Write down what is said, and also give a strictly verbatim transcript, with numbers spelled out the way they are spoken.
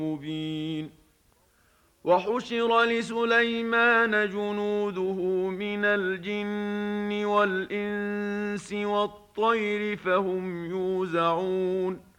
مبين وحشر لسليمان جنوده من الجن والإنس والطير فهم يوزعون